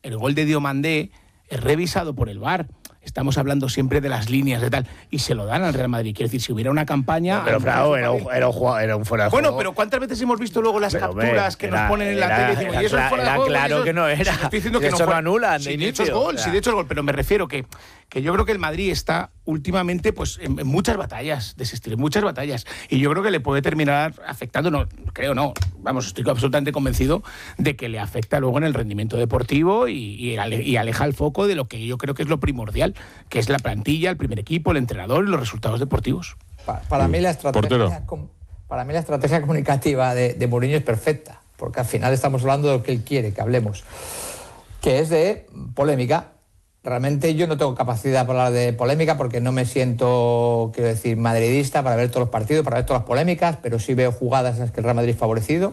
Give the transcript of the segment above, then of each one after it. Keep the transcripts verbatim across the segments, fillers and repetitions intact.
el gol de Diomandé es revisado por el V A R. Estamos hablando siempre de las líneas de tal, y se lo dan al Real Madrid. Quiero decir, si hubiera una campaña... Pero, Frau, era un, era, un, era un fuera de juego. Bueno, pero ¿cuántas veces hemos visto luego las pero, capturas que era, nos ponen en la era, tele? Y decimos, era, y eso es fuera de era juego. claro eso, que no era. Estoy diciendo que eso no lo anulan. Si de hecho es gol, si de hecho es gol. Pero me refiero que, que yo creo que el Madrid está últimamente pues en, en muchas batallas de ese estilo, en muchas batallas. Y yo creo que le puede terminar afectando, no, creo no, vamos, estoy absolutamente convencido de que le afecta luego en el rendimiento deportivo y, y, ale, y aleja el foco de lo que yo creo que es lo primordial, que es la plantilla, el primer equipo, el entrenador y los resultados deportivos. Para, para mí la estrategia, para mí la estrategia comunicativa de, de Mourinho es perfecta, porque al final estamos hablando de lo que él quiere que hablemos, que es de polémica. Realmente yo no tengo capacidad para hablar de polémica porque no me siento, quiero decir, madridista para ver todos los partidos, para ver todas las polémicas, pero sí veo jugadas en las que el Real Madrid es favorecido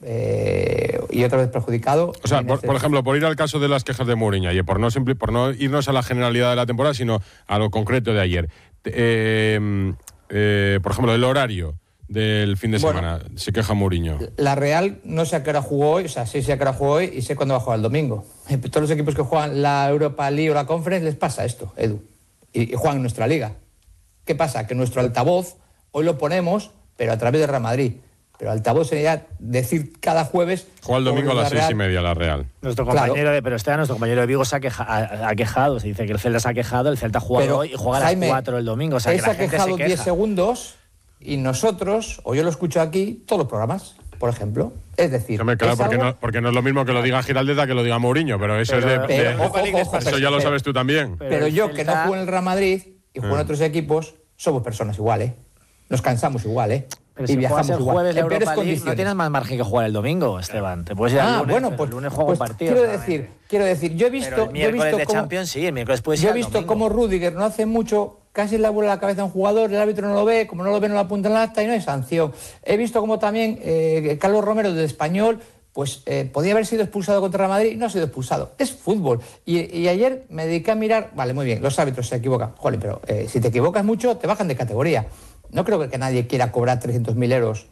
eh, y otra vez perjudicado. O sea, por, por ejemplo, por ir al caso de las quejas de Mourinho ayer, por no, simple, por no irnos a la generalidad de la temporada, sino a lo concreto de ayer. Eh, eh, por ejemplo, el horario del fin de bueno, semana, se queja Mourinho. La Real no sé a qué hora jugó hoy, o sea, sí sé a qué hora jugó hoy y sé cuándo va a jugar el domingo. Todos los equipos que juegan la Europa League o la Conference les pasa esto, Edu, y, y juegan en nuestra liga. ¿Qué pasa? Que nuestro altavoz hoy lo ponemos, pero a través de Real Madrid. Pero altavoz sería decir cada jueves... Juega el domingo a las seis y media la Real. Nuestro compañero claro. de pero este nuestro compañero de Vigo se ha, queja, ha, ha quejado, se dice que el Celta se ha quejado, el Celta ha jugado pero, hoy y juega a las cuatro el domingo. O sea, él que se la ha gente quejado se queja. diez segundos y nosotros, o yo lo escucho aquí, todos los programas, por ejemplo. Es decir, me claro, es porque, algo... no, porque no es lo mismo que lo diga Giraldez que lo diga Mourinho, pero eso pero, es de... pero, de ojo, ojo, ojo, eso pero, ya lo pero, sabes tú también. Pero, pero yo, Celta... que no juego en el Real Madrid y juego en otros equipos, somos personas igual, ¿eh? Nos cansamos igual, ¿eh? Pero y si viajamos el igual. jueves la Europa League, no tienes más margen que jugar el domingo, Esteban. Te puedes ir ah, al lunes, bueno, pues, el lunes juego pues, un partido. Quiero decir, quiero decir, yo he visto... Pero el miércoles yo he visto de cómo, Champions, sí, el miércoles puedes ir Yo he al visto domingo. cómo Rüdiger no hace mucho, casi le vuela la cabeza a un jugador, el árbitro no lo ve, como no lo ve no lo apunta en la acta y no hay sanción. He visto cómo también eh, Carlos Romero del Español, pues eh, podía haber sido expulsado contra Real Madrid y no ha sido expulsado. Es fútbol. Y, y ayer me dediqué a mirar, vale, muy bien, los árbitros se equivocan. Jolín, pero eh, si te equivocas mucho, te bajan de categoría. No creo que nadie quiera cobrar trescientos mil euros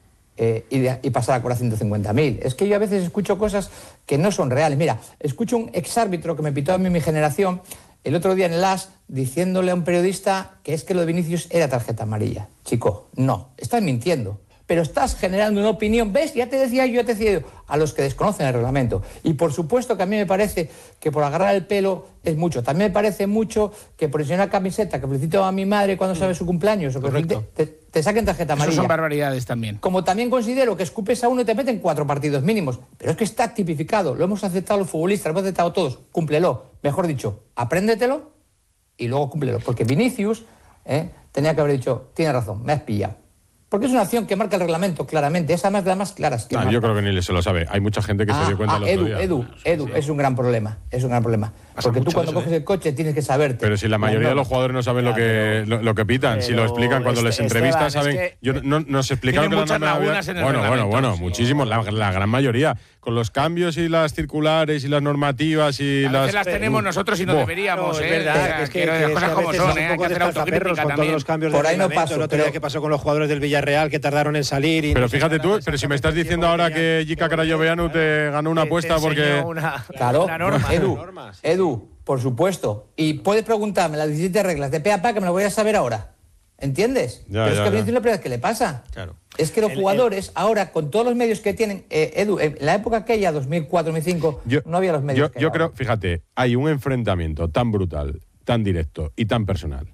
eh, y, de, y pasar a cobrar ciento cincuenta mil. Es que yo a veces escucho cosas que no son reales. Mira, escucho un exárbitro que me pitó a mí mi generación el otro día en el A S diciéndole a un periodista que es que lo de Vinicius era tarjeta amarilla. Chico, no, estás mintiendo. Pero estás generando una opinión, ¿ves? Ya te decía yo, ya te decía yo, a los que desconocen el reglamento. Y por supuesto que a mí me parece que por agarrar el pelo es mucho. También me parece mucho que por enseñar una camiseta que felicito a mi madre cuando sabe su cumpleaños o que te, te, te saquen tarjeta amarilla. Eso son barbaridades también. Como también considero que escupes a uno y te meten cuatro partidos mínimos. Pero es que está tipificado, lo hemos aceptado los futbolistas, lo hemos aceptado todos. Cúmplelo. Mejor dicho, apréndetelo y luego cúmplelo. Porque Vinicius eh, tenía que haber dicho, tienes razón, me has pillado. Porque es una acción que marca el reglamento, claramente. Esa más de las más claras que ah, yo creo que ni se lo sabe. Hay mucha gente que ah, se dio cuenta ah, el otro Edu, día. Edu, Edu, es un gran problema. Es un gran problema. Pasa Porque tú cuando eso, coges ¿eh? el coche tienes que saberte. Pero si la mayoría de los jugadores no saben ya, lo, que, lo, lo que pitan, si lo explican cuando este, les entrevistan, Esteban, saben... Es que, yo, no, nos explicaron que muchas la norma lagunas había, en el Bueno, bueno, bueno, sí. muchísimos, la, la gran mayoría. Con los cambios y las circulares y las normativas y a las... veces las tenemos nosotros y no Bo. deberíamos, No, ¿eh? es verdad, O sea, es que, quiero que, las es cosas que a como veces son, es un ¿eh? Hay que poco hacer testaferros autocrítica con también. todos los cambios Por de ahí no reglamento. paso, El otro pero- día que pasó con los jugadores del Villarreal que tardaron en salir. Y Pero no se fíjate sabe tú, nada, pero si me exactamente estás qué diciendo tiempo ahora tenía. que Jica Carayoveanu te ganó una te- apuesta te porque... enseñó Una, Claro, una norma. Edu, norma, sí. Edu, por supuesto. Y puedes preguntarme las diecisiete reglas de pe a pa que me lo voy a saber ahora. ¿Entiendes? Ya, Pero ya, es que a ya. Vinicius es la primera vez que le pasa. Claro. Es que los El- jugadores, ahora, con todos los medios que tienen, eh, Edu, en la época aquella, dos mil cuatro, dos mil cinco, Yo, no había los medios yo, que yo hay creo, ahora. fíjate, hay un enfrentamiento tan brutal, tan directo y tan personal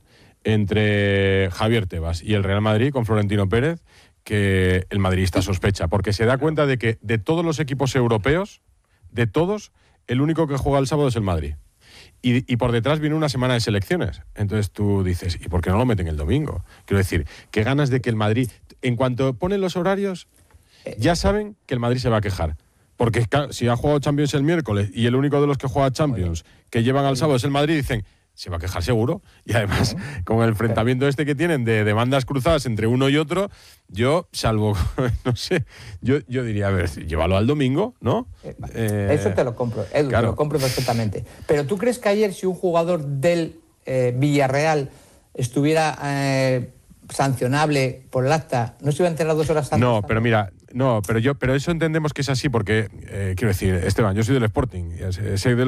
entre Javier Tebas y el Real Madrid con Florentino Pérez que el madridista sospecha, porque se da cuenta de que de todos los equipos europeos, de todos, el único que juega el sábado es el Madrid. Y, y por detrás viene una semana de selecciones. Entonces tú dices, ¿y por qué no lo meten el domingo? Quiero decir, qué ganas de que el Madrid, en cuanto ponen los horarios, ya saben que el Madrid se va a quejar. Porque claro, si ha jugado Champions el miércoles y el único de los que juega Champions que llevan al sábado es el Madrid, dicen, se va a quejar seguro. Y además, con el enfrentamiento este que tienen de demandas cruzadas entre uno y otro, yo, salvo, no sé, yo, yo diría, a ver, llévalo al domingo, ¿no? Eh, Eso te lo compro, Edu, claro. te lo compro perfectamente. Pero ¿tú crees que ayer si un jugador del eh, Villarreal estuviera eh, sancionable por el acta, no se iba a enterar dos horas antes? No, pero mira, no, pero yo, pero eso entendemos que es así porque, eh, quiero decir, Esteban, yo soy del Sporting, sé de